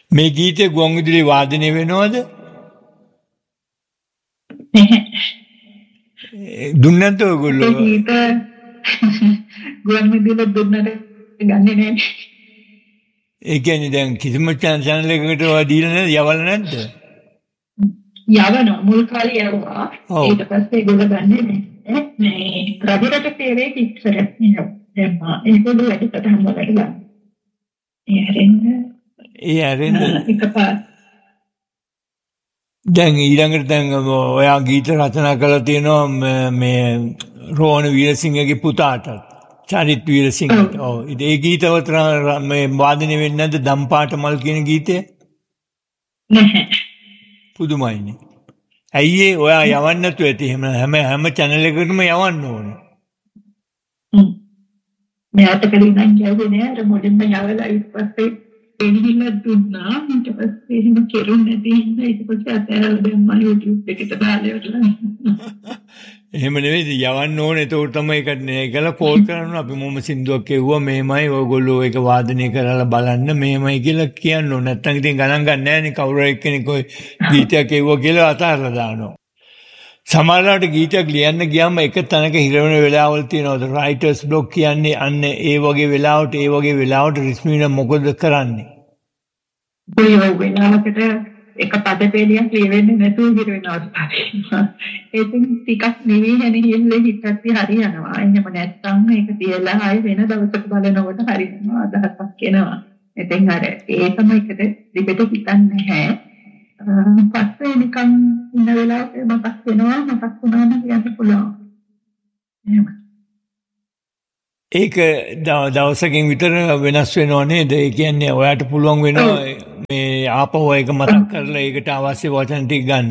මේ ගීතේ ගුවන් විදුලි වාදනය වෙනවද? දුන්නේ නැද්ද ඔයගොල්ලෝ? ගීත ගුවන් විදුලි දුන්නට ගන්නේ නැහැ. ඒ කියන්නේ දැන් කිසිම channel එකකට ඔය දීලා නැද්ද? යවල නැද්ද? යවනවා මුල් කාලේ යවුවා. ඊට පස්සේ ඒගොල්ලෝ ගන්නේ නැහැ. මේ රබරට තේරේ ඉස්සරහ දැම්මා. ඒගොල්ලෝ වැඩසටහන් වලට ගන්න. ඒ හැරෙන්න එකපාර දැන් ඊළඟට දැන් ඔයා ගීත රචනා කරලා තියෙනවා මේ රෝහණ වීරසිංහගේ පුතාට චරිත් වීරසිංහට. ඔව් ඒ ගීතවල මේ වාදනය වෙන්නේ නැද්ද දම්පාට මල් කියන ගීතය? නැහැ. පුදුමයිනේ. ඇයි ඒ ඔයා යවන්න නැතුව ඇති? හැම channel එකකටම යවන්න ඕනේ. මෙයාට කලින් නම් කියවේ නෑ අර මොඩින්ම යවලා ඊට පස්සේ එනිහිල්ල දුන්නා. ඊට පස්සේ එහෙම කෙරුන්නේ නැති හින්දා ඊට පස්සේ අතෑරලා දැම්මා YouTube එකට දාලා ඉවරලා. එහෙම නෙවෙයි යවන්න ඕනේ. ඒක තමයි ඒකලා කෝල් කරනවා. අපි මොම සින්දුවක් කියුවා මෙහෙමයි ඔයගොල්ලෝ ඒක වාදනය කරලා බලන්න මෙහෙමයි කියලා කියන්න ඕනේ. නැත්නම් ඉතින් ගණන් ගන්න නැහැ නේ කවුරු එක්කෙනෙක් ඔය ගීතයක් කියුවා කියලා අතහැරලා දානවා. සමහරවිට ගීතයක් ලියන්න ගියාම එක තැනක හිර වෙන වෙලාවල් තියෙනවා. රයිටර්ස් බ්ලොක් කියන්නේ අන්න ඒ වගේ වෙලාවට රිස්මින මොකද කරන්නේ? ඔය වෙලාවකට එක පද පෙළියක් ලියවෙන්නේ නැතුව හිර වෙනවා. ඒකෙන් ටිකක් නිවිගෙන හිල්ලේ හිතත් හරියනවා. එහෙම නැත්නම් ඒක තියලා ආයෙ වෙන දවසක බලනකොට හරියනවා අදහසක් එනවා. ඉතින් අර ඒ තමයි එකට දිගට හිතන්නේ නැහැ. පස්සේ නිකන් ඉන්න වෙලාවට මතක් වුණාම කියන්න පුළුවන්. එහෙම. ඒක දවසකින් විතර වෙනස් වෙනව නේද? ඒ කියන්නේ ඔයාට පුළුවන් වෙනවා මේ ආපහු ඒක මතක් කරලා ඒකට අවශ්‍ය වචන ටික ගන්න.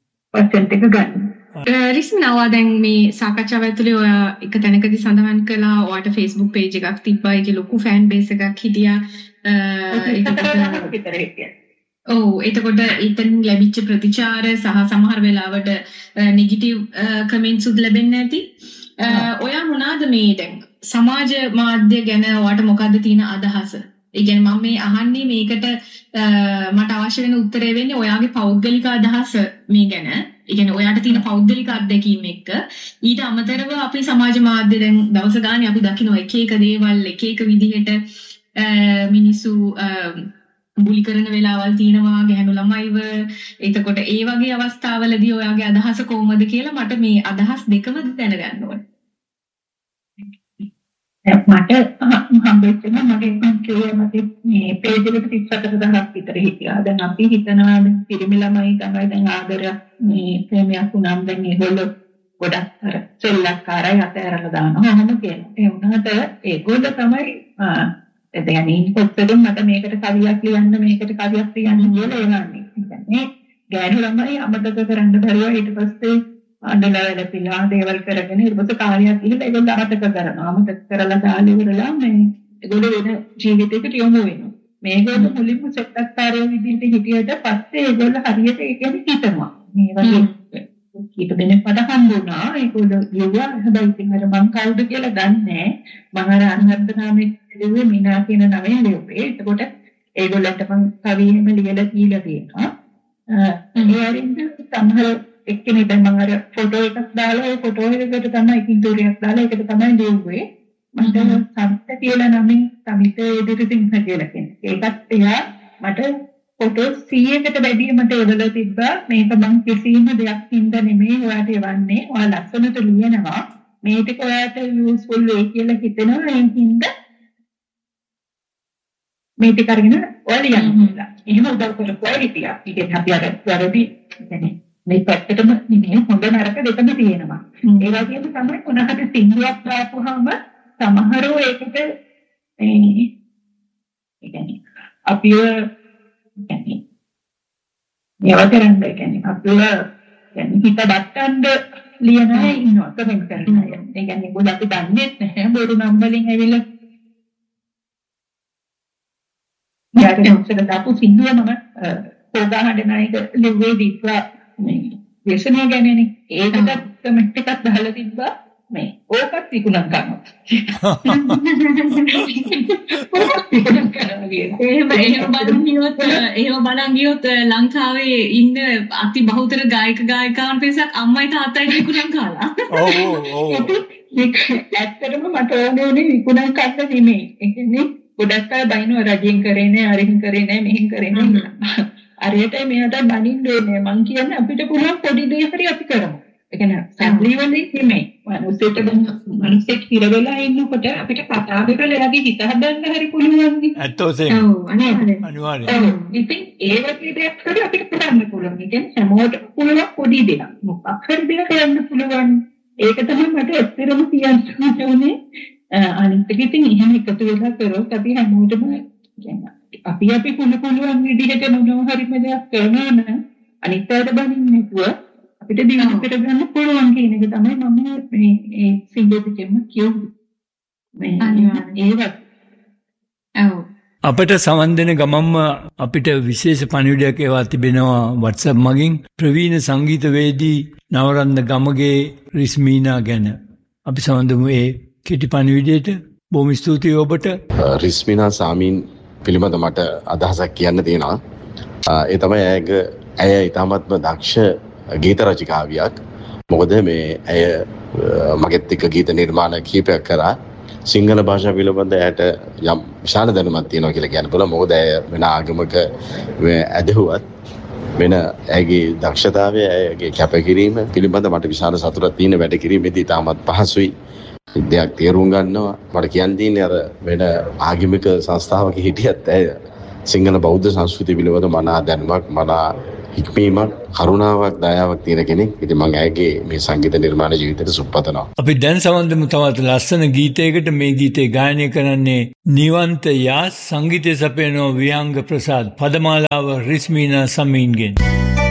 රිස්නා දැන් මේ සාකච්ඡාව ඇතුලේ ඔයා එක තැනකදී සඳහන් කළා ඔයාට Facebook page එකක් තිබ්බා. ඒකේ ලොකු fan base එකක් හිටියා. ඔව් එතකොට ඊතන ලැබිච්ච ප්‍රතිචාර සහ සමහර වෙලාවට නෙගටිව් කමෙන්ට්ස් උත් ලැබෙන්නේ නැති. ඔයා මොනවාද මේ දැන් සමාජ මාධ්‍ය ගැන ඔයාට මොකද්ද තියෙන අදහස? ඒ කියන්නේ මම මේ අහන්නේ මේකට මට අවශ්‍ය වෙන උත්තරය වෙන්නේ ඔයාගේ පෞද්ගලික අදහස මේ ගැන. ඒ කියන්නේ ඔයාට තියෙන පෞද්ගලික අත්දැකීම් එක්ක ඊට අමතරව අපි සමාජ මාධ්‍ය දැන් දවස ගානේ අපි දකින්න එක දේවල් එක විදිහට මිනිස්සු බුලි කරන වෙලාවල් තියෙනවා ගැහණු ළමයිව. එතකොට ඒ වගේ අවස්ථාවලදී ඔයාගේ අදහස කොහොමද කියලා මට මේ අදහස් දෙකම දැනගන්න ඕනේ. මට හම්බෙච්ච මගේ කන්ට්‍රියේ මගේ මේ පේජ් එකට 34000ක් විතර හිටියා. දැන් අපි හිතනවා පිරිමි ළමයි තමයි දැන් ආදර මේ ප්‍රේමයක් වුණාම දැන් ඒගොල්ලෝ ගොඩක් අර සෙල්ලක්කාරයි අතහැරලා දානවා. එහෙම කියනවා. ඒ වුණාට ඒගොල්ලෝ තමයි දැන් ඉන්පොත්තෙන් මට මේකට කවියක් ලියන්න මේකට කවියක් ලියන්න කියලා එවන්නේ. يعني ගෑනු ළමයි අමතක කරන්න බැරුව ඊට පස්සේ අඬලා පිළා දේවල් කරගෙන ඊට පස්සේ කාර්යයක් ගිහලා ඒගොල්ලෝ අමතක කරනවා. අමතක කරලා දාලා ඉවරලා මේ ඒගොල්ලෝ වෙන ජීවිතයකට යොමු වෙනවා. මේගොල්ලෝ මුලින්ම සෙට්ටක්කාරයෝ විදිහට හිටියට පස්සේ ඒගොල්ලෝ හරියට ඒ කියන්නේ හිතනවා. මේ වගේ කීප දෙනෙක් මට හම්බුණා. ඒගොල්ලෝ යුවා හැබැයි ඉතින් අර මං කවුද කියලා දන්නේ නැහැ. මම අර අනුහත් නාමයේ ලිව්වේ මීනා කියන නමෙන් ලිව්වේ. එතකොට ඒගොල්ලන්ට මං කවි එහෙම ලියලා කියලා තියෙනවා. ඒ අරින්ද සමහර එක්කෙනෙක් දැන් මම අර ෆොටෝ එකක් දාලා ඒ ෆොටෝ එකකට තමයි පින්තූරයක් දාලා ඒකට තමයි ලිව්වේ. මට සමිත කියලා නමින් සමිත එදිරිසිංහ කියලා කෙනෙක්. ඒකත් එයා මට ෆොටෝ 100කට වැඩිය මට එවලා තිබ්බා. මේක මං කිසිම දෙයක් හින්දා නෙමෙයි ඔයාට එවන්නේ. ඔයා ලස්සනට ලියනවා. මේ ටික ඔයාට යූස්ෆුල් වෙයි කියලා හිතෙනවා. ඒ හින්දා මේ ටික අරගෙන ඔයා ලියන්න කියලා. එහෙම උදව් කරපුවා හිටියා. ඉතින් අපි අර වැරදි يعني මේ පැත්තටම නෙමෙයි හොඳ නරක දෙකම තියෙනවා. ඒ වගේම තමයි මොනහද සිංහලක් දාපුවාම සමහරව ඒකට يعني අපිව يعني යවතරන්න يعني අපිව يعني හිත බත්තන්න ලියන අය ඉන්නවා කමෙන්ට් කරන අය. ඒ කියන්නේ මොකද අපි දන්නේ නැහැ බොරු නම් වලින් ඇවිල්ලා යාට උත්තර දාපු සිංහලම පොගහඬ නායක ලිව්වේ දීපා මේ දේශනය ගැනනේ. ඒකට කමෙන්ට් එකක් දාලා තිබ්බා. මේ ඕකත් විකුණන් කරනවා. එහෙම බලන් ගියොත් ලංකාවේ ඉන්න අති බහුතර ගායක ගායිකාවන් පිරිසක් අම්මයි තාත්තයි විකුණන් කාලා. ඇත්තටම මට ඕනේ විකුණන් කරන්න නෙමෙයි. ඒ කියන්නේ ගොඩක් අය බයිනෝ රජෙන් කරේ නෑ, අරින් කරේ නෑ, මෙහෙන් කරේ නෑ. අරයටයි මෙයාට බනින්න ඕනේ. මං කියන්නේ අපිට පුළුවන් පොඩි දේ හරි අපි කරමු. ඒ කියන්නේ සම්ලි වලින් නෙමෙයි. මිනිස්සෙක් හිර වෙලා ඉන්නකොට අපිට කතා කරලා එයාගේ හිත හදන්න හරි පුළුවන් නේ. ඇත්තෝසේ. ඔව් අනිවාර්යයෙන්. ඉතින් ඒ වගේ දෙයක් හරි අපිට කරන්න පුළුවන්. ඒ කියන්නේ හැමෝටම පුළුවන් පොඩි දෙයක්. මොකක් හරි දෙයක් කරන්න පුළුවන්. ඒක තමයි මට ඇත්තටම කියන්න ඕනේ. අනිත් එක ඉතින් එහෙම එකතු වෙලා කරොත් අපි හැමෝටම කියන්නේ අපි පුළුවන් විදිහට මොනවා හරි දෙයක් කරනවා නම් අනිත් අයට බනින්න නැතුව අපිට දිනු කරගන්න පුළුවන් කියන එක තමයි මම මේ සිංහලෙන්ම කියන්නේ. අපට සමන් දෙන ගමම්ම අපිට විශේෂ පණිවිඩයක් ඒවා තිබෙනවා WhatsApp මගින්. ප්‍රවීණ සංගීතවේදී නවරත්න ගමගේ රිස්මීනා ගැන අපි සමන්දමු ඒ කෙටි පණිවිඩයට. බොහොම ස්තුතියි ඔබට. රිස්මීනා සාමීන් පිළිබඳ මට අදහසක් කියන්න තියෙනවා. ඒ තමයි ඇය ඉතාමත්ම දක්ෂ ගීත රචිකාවියක්. මොකද මේ ඇය මගෙත් එක්ක ගීත නිර්මාණ කීපයක් කරා. සිංහල භාෂාව පිළිබඳ ඇයට යම් විශාල දැනුමක් තියෙනවා කියලා කියන්න පුළුවන්. මොකද ඇය වෙන ආගමක ඇදහුවත් වෙන ඇයගේ දක්ෂතාවය, ඇයගේ කැපකිරීම පිළිබඳ මට විශාල සතුටක් තියෙන. වැඩ කිරීමේදී ඉතාමත් පහසුයි. දෙයක් තේරුම් ගන්නවා. මට කියන්න තියෙන්නේ අර වෙන ආගමික සංස්ථාවක හිටියත් ඇය සිංහල බෞද්ධ සංස්කෘතිය පිළිබඳ මනා දැනුමක්, මනා හික්මීමක්, කරුණාවක්, දයාවක් තියෙන කෙනෙක්. ඉතින් මම ඇයගේ මේ සංගීත නිර්මාණ ජීවිතයට සුබපතනවා. අපි දැන් සමන්දමු තවත් ලස්සන ගීතයකට. මේ ගීතේ ගායනය කරන්නේ නිවන්ත යාස්, සංගීතය සපයනවා විහංග ප්‍රසාද්, පදමාලාව රිස්මීනා සමීන්ගෙන්.